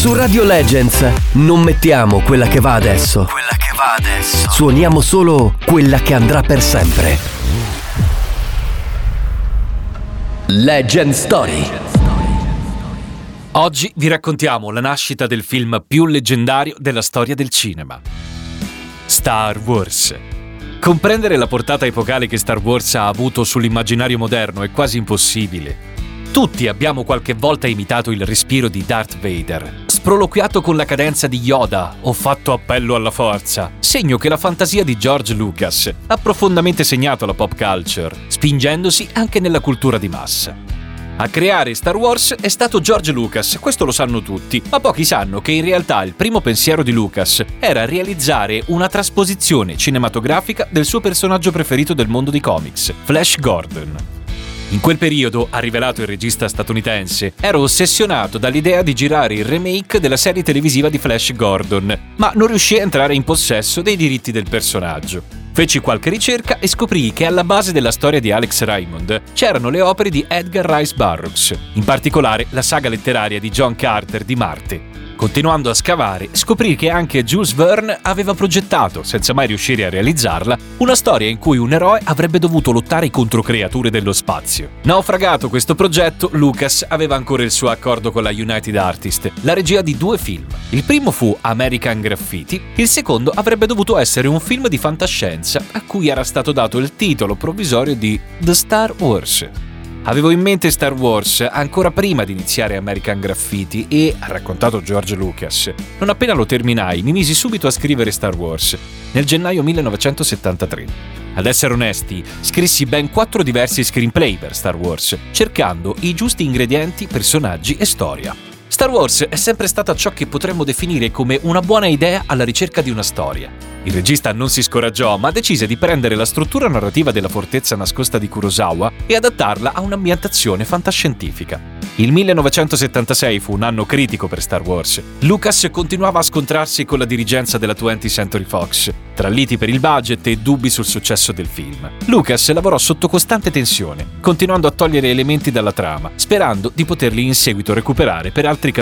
Su Radio Legends non mettiamo quella che va adesso. Suoniamo solo quella che andrà per sempre. Legend Story. Oggi vi raccontiamo la nascita del film più leggendario della storia del cinema. Star Wars. Comprendere la portata epocale che Star Wars ha avuto sull'immaginario moderno è quasi impossibile. Tutti abbiamo qualche volta imitato il respiro di Darth Vader, sproloquiato con la cadenza di Yoda o fatto appello alla forza, segno che la fantasia di George Lucas ha profondamente segnato la pop culture, spingendosi anche nella cultura di massa. A creare Star Wars è stato George Lucas, questo lo sanno tutti, ma pochi sanno che in realtà il primo pensiero di Lucas era realizzare una trasposizione cinematografica del suo personaggio preferito del mondo dei comics, Flash Gordon. In quel periodo, ha rivelato il regista statunitense, ero ossessionato dall'idea di girare il remake della serie televisiva di Flash Gordon, ma non riuscii a entrare in possesso dei diritti del personaggio. Feci qualche ricerca e scoprii che alla base della storia di Alex Raymond c'erano le opere di Edgar Rice Burroughs, in particolare la saga letteraria di John Carter di Marte. Continuando a scavare, scoprì che anche Jules Verne aveva progettato, senza mai riuscire a realizzarla, una storia in cui un eroe avrebbe dovuto lottare contro creature dello spazio. Naufragato questo progetto, Lucas aveva ancora il suo accordo con la United Artists, la regia di 2 film. Il primo fu American Graffiti, il secondo avrebbe dovuto essere un film di fantascienza a cui era stato dato il titolo provvisorio di The Star Wars. Avevo in mente Star Wars ancora prima di iniziare American Graffiti e, ha raccontato George Lucas, non appena lo terminai mi misi subito a scrivere Star Wars, nel gennaio 1973. Ad essere onesti, scrissi ben 4 diversi screenplay per Star Wars, cercando i giusti ingredienti, personaggi e storia. Star Wars è sempre stata ciò che potremmo definire come una buona idea alla ricerca di una storia. Il regista non si scoraggiò, ma decise di prendere la struttura narrativa della fortezza nascosta di Kurosawa e adattarla a un'ambientazione fantascientifica. Il 1976 fu un anno critico per Star Wars. Lucas continuava a scontrarsi con la dirigenza della 20th Century Fox, tra liti per il budget e dubbi sul successo del film. Lucas lavorò sotto costante tensione, continuando a togliere elementi dalla trama, sperando di poterli in seguito recuperare per altri